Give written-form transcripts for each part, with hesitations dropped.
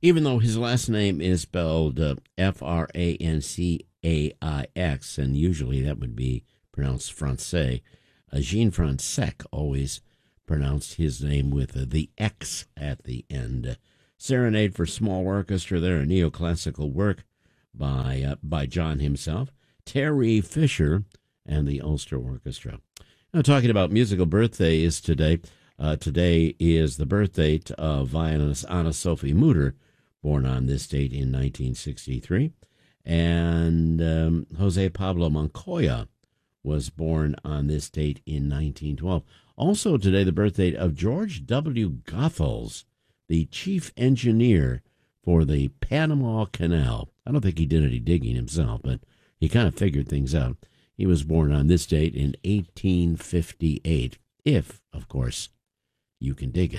even though his last name is spelled Francaix, and usually that would be pronounced Francais. Jean Francek always pronounced his name with the X at the end. Serenade for Small Orchestra there, a neoclassical work by John himself, Terry Fisher, and the Ulster Orchestra. Now, talking about musical birthdays today, today is the birthday of violinist Anna Sophie Mutter, born on this date in 1963, and Jose Pablo Montoya was born on this date in 1912. Also today, the birthday of George W. Goethals, the chief engineer for the Panama Canal. I don't think he did any digging himself, but he kind of figured things out. He was born on this date in 1858, if, of course, you can dig it.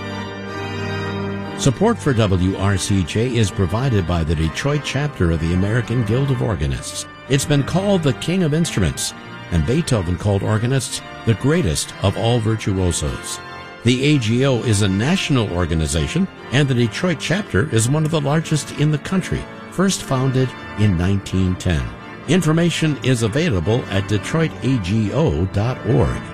Support for WRCJ is provided by the Detroit chapter of the American Guild of Organists. It's been called the King of Instruments, and Beethoven called organists the greatest of all virtuosos. The AGO is a national organization, and the Detroit chapter is one of the largest in the country, first founded in 1910. Information is available at DetroitAGO.org.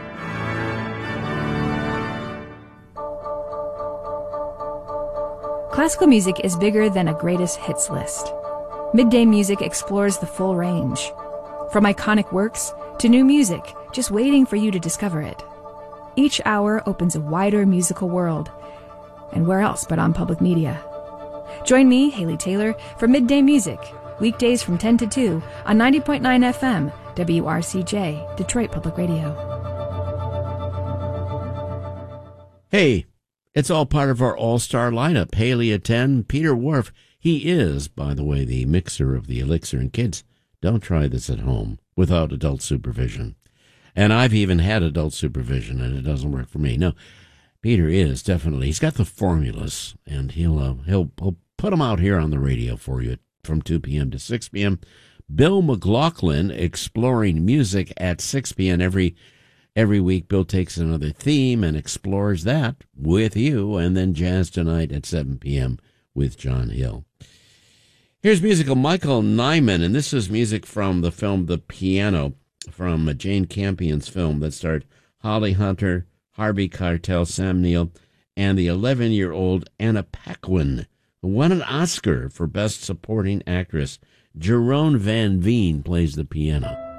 Classical music is bigger than a greatest hits list. Midday Music explores the full range, from iconic works to new music, just waiting for you to discover it. Each hour opens a wider musical world, and where else but on public media? Join me, Haley Taylor, for Midday Music, weekdays from 10 to 2 on 90.9 FM, WRCJ, Detroit Public Radio. Hey, it's all part of our all-star lineup. Haley at 10, Peter Wharf. He is, by the way, the mixer of the Elixir. And kids, don't try this at home without adult supervision. And I've even had adult supervision, and it doesn't work for me. No, Peter is definitely, he's got the formulas, and he'll put them out here on the radio for you from 2 p.m. to 6 p.m. Bill McLaughlin exploring music at 6 p.m. Every week. Bill takes another theme and explores that with you, and then Jazz Tonight at 7 p.m. with John Hill. Here's musical Michael Nyman, and this is music from the film The Piano, from Jane Campion's film that starred Holly Hunter, Harvey Keitel, Sam Neill, and the 11-year-old Anna Paquin, who won an Oscar for Best Supporting Actress. Jerome Van Veen plays the piano.